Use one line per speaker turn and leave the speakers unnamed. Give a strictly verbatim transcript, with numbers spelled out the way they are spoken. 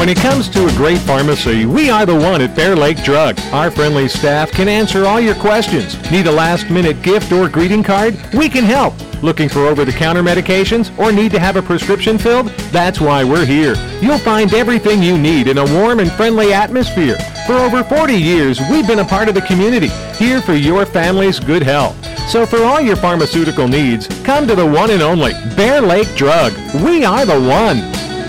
When it comes to a great pharmacy, we are the one at Bear Lake Drug. Our friendly staff can answer all your questions. Need a last-minute gift or greeting card? We can help. Looking for over-the-counter medications or need to have a prescription filled? That's why we're here. You'll find everything you need in a warm and friendly atmosphere. For over forty years, we've been a part of the community, here for your family's good health. So for all your pharmaceutical needs, come to the one and only Bear Lake Drug. We are the one.